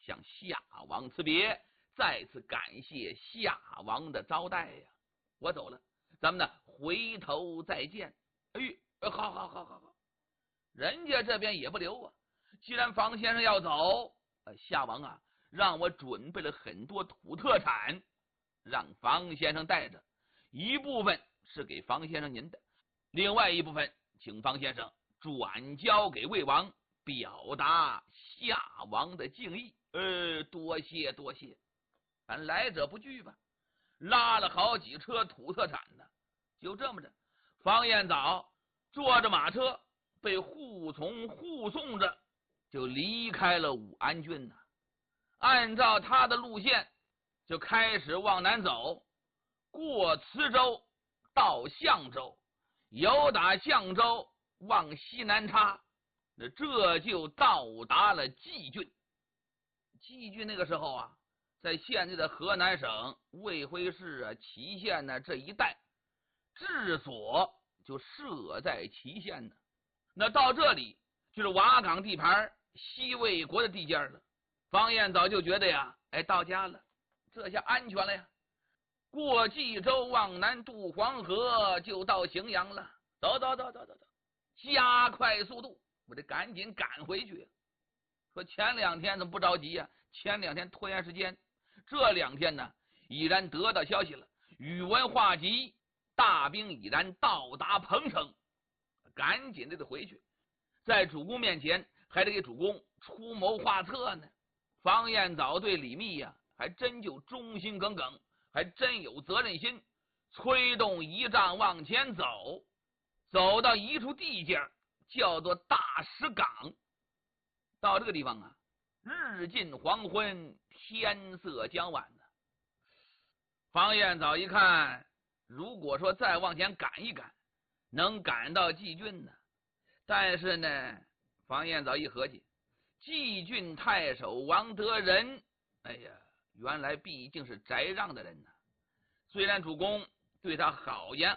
向夏王辞别，再次感谢夏王的招待呀。我走了，咱们呢回头再见。哎，好，人家这边也不留啊。既然房先生要走，夏王啊让我准备了很多土特产，让房先生带着，一部分是给房先生您的，另外一部分请房先生转交给魏王，表达夏王的敬意。多谢，咱来者不拒吧。拉了好几车土特产呢。就这么着，房彦藻坐着马车，被护从护送着，就离开了武安郡呢。按照他的路线，就开始往南走，过磁州到象州，由打象州往西南插，这就到达了蓟郡。蓟郡那个时候啊，在现在的河南省卫辉市祁县这一带，治所就设在祁县呢。那到这里就是瓦岗地盘西魏国的地界了。房彦藻就觉得呀，到家了，这下安全了呀。过冀州往南渡黄河，就到荥阳了。走，加快速度，我得赶紧赶回去。说前2天怎么不着急呀？前2天拖延时间，这2天呢，已然得到消息了，宇文化及大兵已然到达彭城，赶紧得回去，在主公面前还得给主公出谋划策呢。房彦藻对李密呀，还真就忠心耿耿，还真有责任心，催动仪仗往前走，走到一处地界叫做大石岗。到这个地方啊，日近黄昏，天色将晚呢。房彦藻一看，如果说再往前赶一赶，能赶到蓟郡呢。但是呢，房彦藻一合计，蓟郡太守王德仁，原来毕竟是翟让的人呢。虽然主公对他好言